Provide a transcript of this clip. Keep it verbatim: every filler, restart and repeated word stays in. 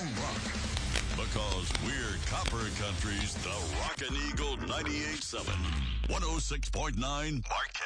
rock. Because we're Copper Country's The Rockin' Eagle ninety-eight point seven, one oh six point nine Marquette.